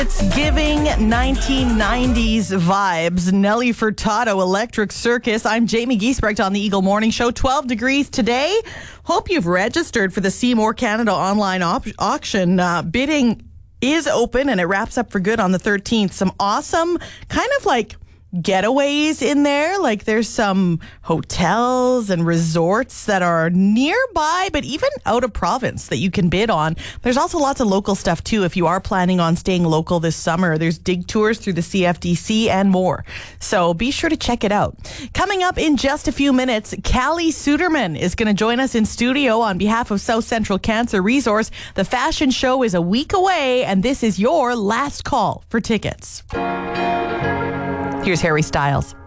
It's giving 1990s vibes. Nelly Furtado, Electric Circus. I'm Jamie Giesbrecht on the Eagle Morning Show. 12 degrees today. Hope you've registered for the Seymour Canada online auction. Bidding is open and it wraps up for good on the 13th. Some awesome kind of like getaways in there. Like there's some hotels and resorts that are nearby, but even out of province that you can bid on. There's also lots of local stuff too. If you are planning on staying local this summer, there's dig tours through the CFDC and more. So be sure to check it out. Coming up in just a few minutes, Callie Suderman is going to join us in studio on behalf of South Central Cancer Resource. The fashion show is a week away, and this is your last call for tickets. Here's Harry Styles.